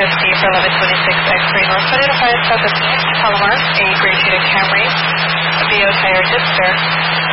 50 for 1126 X-ray North, identified south of Phoenix, Palomar, a gray Toyota Camry, a VO tire disc spare.